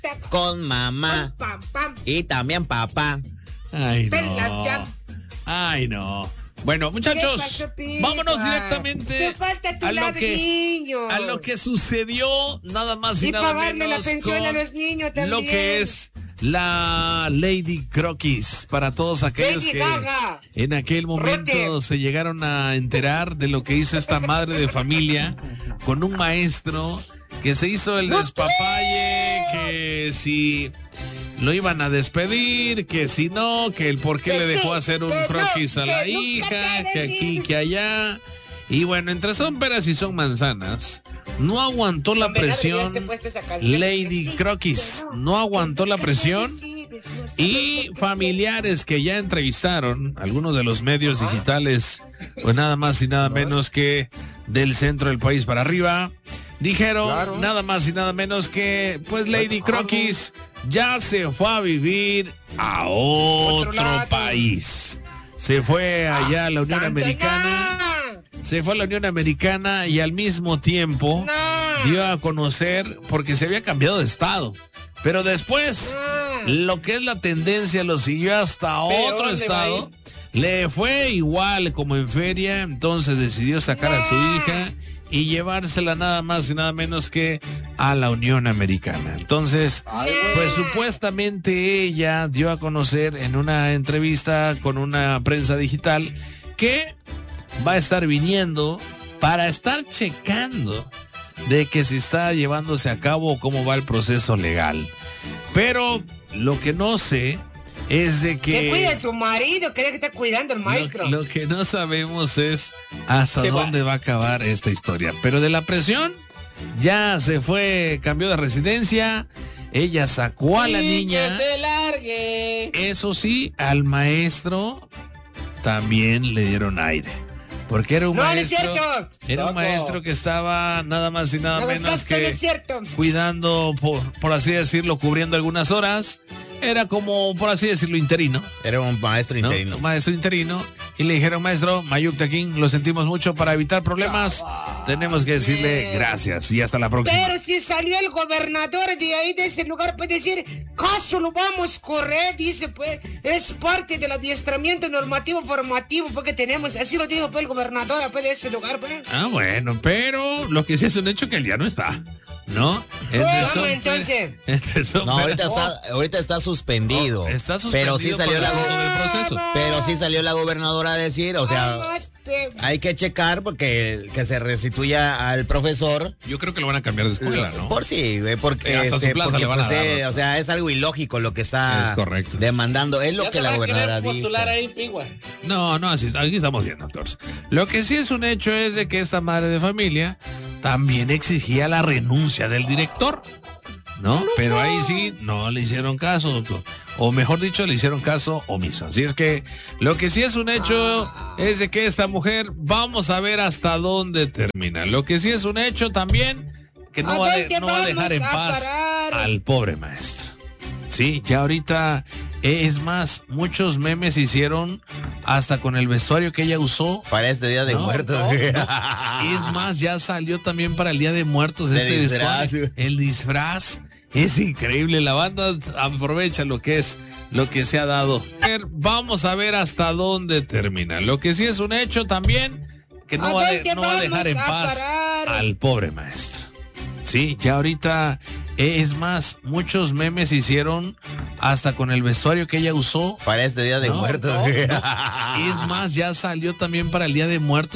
con mamá y también papá. Ay, no. Ay, no. Bueno, muchachos, vámonos directamente a lo que sucedió, nada más y nada menos la pensión a los niños también. Lo que es la Lady Croquis, para todos aquellos que en aquel momento se llegaron a enterar de lo que hizo esta madre de familia con un maestro que se hizo el despapalle, que si lo iban a despedir, que si no, que el por qué le dejó hacer un croquis a la hija, que aquí, que allá. Y bueno, entre son peras y son manzanas, no aguantó la presión Lady Croquis, no aguantó la presión, y familiares que ya entrevistaron, algunos de los medios digitales, pues nada más y nada menos que del centro del país para arriba, dijeron nada más y nada menos que pues Lady Croquis ya se fue a vivir a otro país. Se fue allá a la Unión Americana. Se fue a la Unión Americana y al mismo tiempo dio a conocer, porque se había cambiado de estado. Pero después, lo que es la tendencia lo siguió hasta otro estado. Le fue igual como en feria, entonces decidió sacar a su hija y llevársela nada más y nada menos que a la Unión Americana. Entonces, pues supuestamente ella dio a conocer en una entrevista con una prensa digital que va a estar viniendo para estar checando de que si está llevándose a cabo o cómo va el proceso legal. Pero lo que no sé es de que cuide a su marido, que está cuidando al maestro. Lo que no sabemos es hasta dónde va a acabar esta historia. Pero de la presión, ya se fue, cambió de residencia, ella sacó a la niña. Que se largue. Eso sí, al maestro también le dieron aire. Porque era un maestro. Era un maestro que estaba nada más y nada menos que cuidando, por así decirlo, cubriendo algunas horas. Era como, por así decirlo, interino. Era un maestro interino. Un maestro interino. Y le dijeron, maestro Mayuk Tequín, lo sentimos mucho, para evitar problemas. Tenemos que decirle gracias y hasta la próxima. Pero si salió el gobernador de ahí, de ese lugar, puede decir, caso lo vamos a correr, dice, pues, es parte del adiestramiento normativo formativo, porque tenemos, así lo dijo pues, el gobernador pues, de ese lugar. Pues. Ah, bueno, pero lo que sí es un hecho que él ya no está. ¿No? ¿Cómo entonces? No, ahorita está suspendido. Está suspendido. Pero sí salió del proceso. Pero sí salió la gobernadora a decir, o sea, hay que checar porque que se restituya al profesor. Yo creo que lo van a cambiar de escuela, ¿no? Por sí, porque hasta su plaza le van a dar, o sea, es algo ilógico lo que está demandando. Es lo que la gobernadora dijo. No, así, aquí estamos viendo, doctores. Lo que sí es un hecho es de que esta madre de familia también exigía la renuncia del director, ¿no? Pero ahí sí no le hicieron caso, doctor. O mejor dicho, le hicieron caso omiso. Así es que lo que sí es un hecho es de que esta mujer, vamos a ver hasta dónde termina. Lo que sí es un hecho también, que no va a dejar en paz al pobre maestro. Sí, ya ahorita, es más, muchos memes hicieron hasta con el vestuario que ella usó. Para este Día de Muertos. Es más, ya salió también para el Día de Muertos este disfraz. El disfraz es increíble. La banda aprovecha lo que se ha dado. Vamos a ver hasta dónde termina. Lo que sí es un hecho también, que no va a dejar en paz al pobre maestro. Sí, ya ahorita, es más, muchos memes hicieron hasta con el vestuario que ella usó. Para este Día de Muertos. Es más, ya salió también para el Día de Muertos.